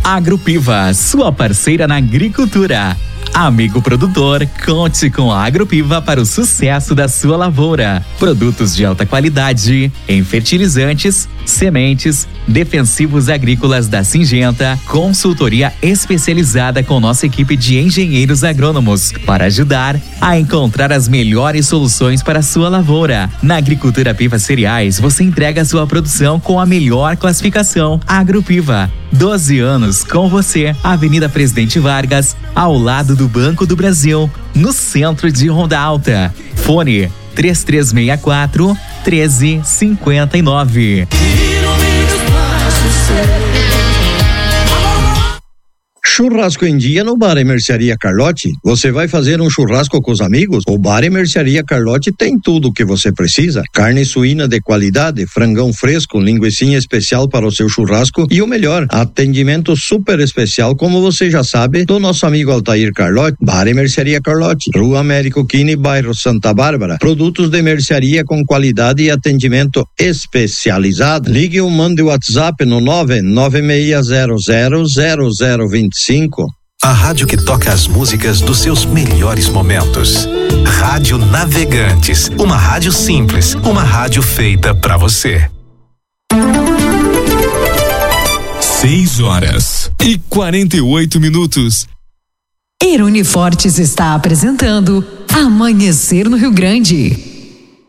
Agropiva, sua parceira na agricultura. Amigo produtor, conte com a Agropiva para o sucesso da sua lavoura. Produtos de alta qualidade em fertilizantes, sementes, defensivos agrícolas da Syngenta, consultoria especializada com nossa equipe de engenheiros agrônomos para ajudar a encontrar as melhores soluções para a sua lavoura. Na Agricultura Piva Cereais, você entrega a sua produção com a melhor classificação. Agropiva, 12 anos com você. Avenida Presidente Vargas, ao lado do Banco do Brasil, no centro de Ronda Alta. Fone 3364-1359. Churrasco em dia no Bar e Mercearia Carlotti. Você vai fazer um churrasco com os amigos? O Bar e Mercearia Carlotti tem tudo o que você precisa. Carne suína de qualidade, frangão fresco, linguicinha especial para o seu churrasco e o melhor, atendimento super especial, como você já sabe, do nosso amigo Altair Carlotti. Bar e Mercearia Carlotti, Rua Américo Quini, bairro Santa Bárbara. Produtos de mercearia com qualidade e atendimento especializado. Ligue ou mande o WhatsApp no 996000025. A rádio que toca as músicas dos seus melhores momentos. Rádio Navegantes, uma rádio simples, uma rádio feita pra você. 6h48. Erune Fortes está apresentando Amanhecer no Rio Grande.